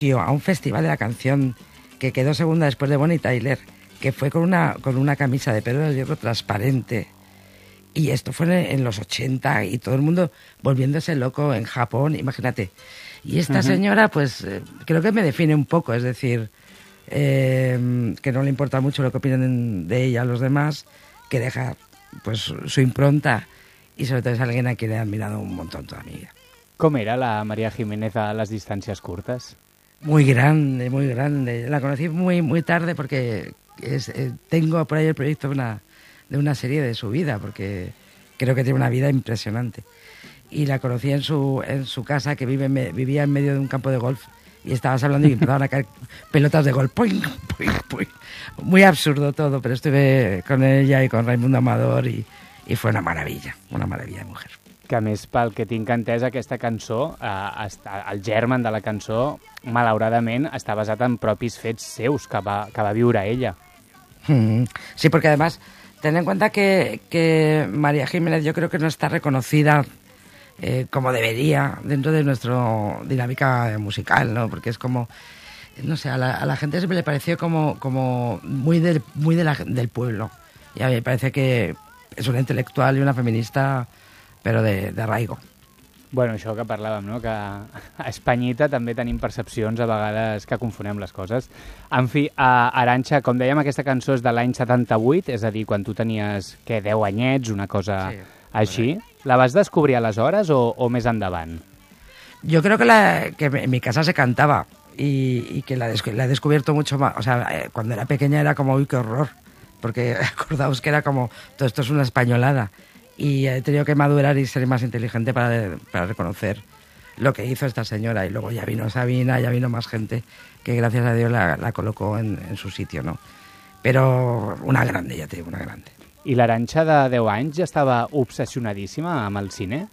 Tío, a un festival de la canción que quedó segunda después de Bonnie Tyler, que fue con una camisa de Pedro del Hierro transparente. Y esto fue en los 80 y todo el mundo volviéndose loco en Japón, imagínate. Y esta señora, pues creo que me define un poco, es decir, que no le importa mucho lo que opinen de ella los demás, que deja pues su impronta y sobre todo es alguien a quien he admirado un montón toda mi vida. Com era la María Jiménez a las distancias curtas? Muy grande, muy grande. La conocí muy, muy tarde porque tengo por ahí el proyecto de una serie de su vida, porque creo que tiene una vida impresionante. Y la conocí en su casa, que vivía en medio de un campo de golf, y estabas hablando y empezaban a caer pelotas de golf. ¡Puing, puing, puing! Muy absurdo todo, pero estuve con ella y con Raimundo Amador y fue una maravilla de mujer. Que a més, pel que tinc entès, aquesta cançó, el germen de la cançó, malauradament, està basat en propis fets seus que va viure ella. Sí, porque además, ten en cuenta que María Jiménez yo creo que no está reconocida como debería dentro de nuestra dinámica musical, ¿no? Porque es como, no sé, a la gente siempre le pareció como muy del pueblo. Y a mí me parece que es una intelectual y una feminista, però de arraigo. Bueno, això que parlàvem, no? Que a Espanyita també tenim percepcions a vegades que confonem les coses. En fi, Arantxa, com dèiem, aquesta cançó és de l'any 78, és a dir, quan tu tenies, 10 anyets, una cosa així. La vas descobrir aleshores o més endavant? Yo creo que en mi casa se cantaba y que la he descubierto mucho más. O sea, cuando era pequeña era como, uy, qué horror, porque acordaos que era como, todo esto es una españolada. Y he tenido que madurar y ser más inteligente para reconocer lo que hizo esta señora. Y luego ya vino Sabina, ya vino más gente que gracias a Dios la colocó en su sitio, ¿no? Pero una grande, ya te digo, una grande. I l'Arantxa de 10 anys ja estava obsessionadíssima amb el cine?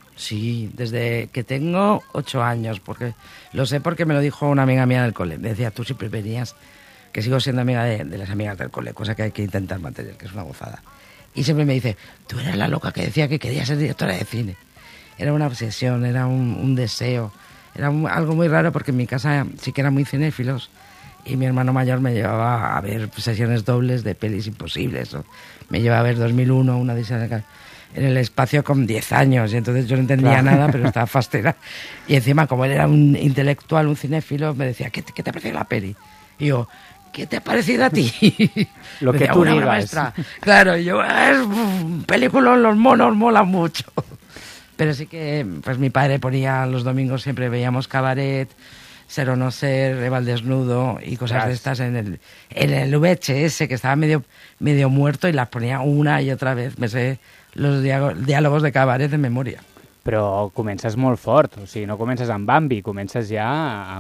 Sí, desde que tengo 8 años, porque lo sé porque me lo dijo una amiga mía del cole. Me decía, tú siempre venías, que sigo siendo amiga de las amigas del cole, cosa que hay que intentar mantener, que es una gozada. Y siempre me dice, tú eres la loca que decía que quería ser directora de cine. Era una obsesión, era un deseo. Era algo muy raro porque en mi casa sí que eran muy cinéfilos. Y mi hermano mayor me llevaba a ver sesiones dobles de pelis imposibles. Me llevaba a ver 2001, una de esas en el espacio con 10 años. Y entonces yo no entendía nada, pero estaba fascinada. Y encima, como él era un intelectual, un cinéfilo, me decía, ¿qué te pareció la peli? Y yo, ¿qué te ha parecido a ti? Lo que tú digas. Claro, yo, películas, los monos molan mucho. Pero sí que, pues mi padre ponía los domingos, siempre veíamos Cabaret, Ser o no ser, Eva al desnudo y cosas de estas en el VHS, que estaba medio muerto y las ponía una y otra vez. Me sé los diálogos de Cabaret de memoria. Però comences molt fort, o sigui, no comences amb Bambi, comences ja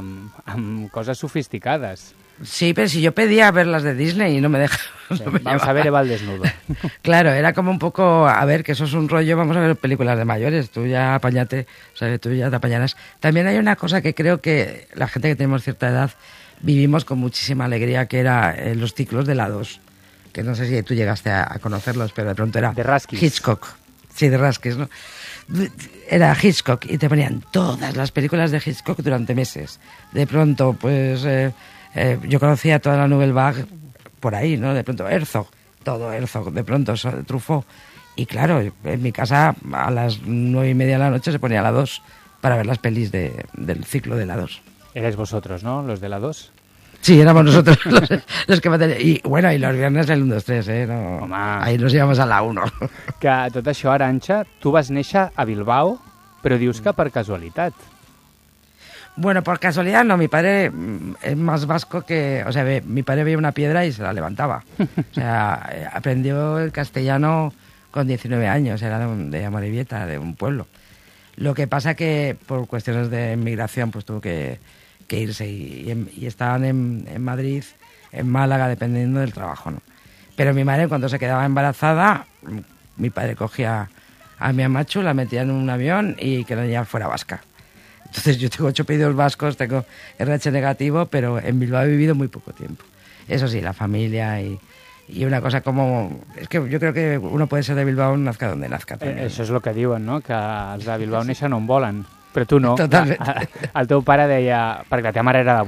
amb coses sofisticades. Sí, pero si yo pedía ver las de Disney y no me dejaban. Sí, vamos a ver Eva al desnudo. Claro, era como un poco, a ver, que eso es un rollo, vamos a ver películas de mayores, tú ya apáñate, o sea, tú ya te apañarás. También hay una cosa que creo que la gente que tenemos cierta edad vivimos con muchísima alegría, que era los ciclos de helados, que no sé si tú llegaste a conocerlos, pero de pronto era de Raskis. Hitchcock. Sí, de Raskis, ¿no? Era Hitchcock y te ponían todas las películas de Hitchcock durante meses. De pronto, pues... yo conocía toda la Nouvelle Vague por ahí, ¿no? De pronto Herzog, todo Herzog, de pronto Truffaut. Y claro, en mi casa a las 9:30 de la noche se ponía la 2 para ver las pelis del ciclo de la 2. Eres vosotros, ¿no? Los de la 2. Sí, éramos nosotros los que manteníamos. Y bueno, y los viernes el 1, 2, 3, ¿eh? No, ahí nos íbamos a la 1. Que tot això, Arantxa, tu vas néixer a Bilbao, però dius que per casualitat. Bueno, por casualidad no, mi padre es más vasco que... O sea, mi padre veía una piedra y se la levantaba. O sea, aprendió el castellano con 19 años, era de Amorebieta, de un pueblo. Lo que pasa que por cuestiones de inmigración pues tuvo que irse y estaban en Madrid, en Málaga, dependiendo del trabajo, ¿no? Pero mi madre cuando se quedaba embarazada, mi padre cogía a mi amachu, la metía en un avión y que ella fuera vasca. Entonces yo tengo 8 apellidos vascos, tengo RH negativo, pero en Bilbao he vivido muy poco tiempo. Eso sí, la familia y una cosa como... Es que yo creo que uno puede ser de Bilbao nazca donde nazca. Això és el que diuen, no? Que els de Bilbao neixen on volen. Però tu no. Totalment. El teu pare deia... Perquè la teva mare era de